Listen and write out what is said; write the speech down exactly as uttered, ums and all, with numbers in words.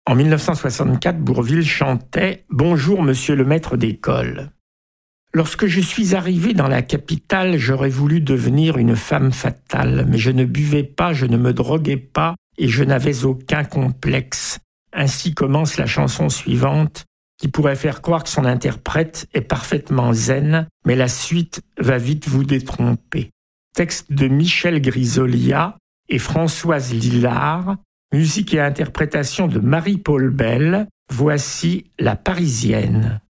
En mille neuf cent soixante-quatre, Bourvil chantait « Bonjour, monsieur le maître d'école ». Lorsque je suis arrivé dans la capitale, j'aurais voulu devenir une femme fatale, mais je ne buvais pas, je ne me droguais pas et je n'avais aucun complexe. Ainsi commence la chanson suivante, qui pourrait faire croire que son interprète est parfaitement zen, mais la suite va vite vous détromper. Texte de Michel Grisolia et Françoise Lillard, musique et interprétation de Marie-Paul Bell, voici La Parisienne.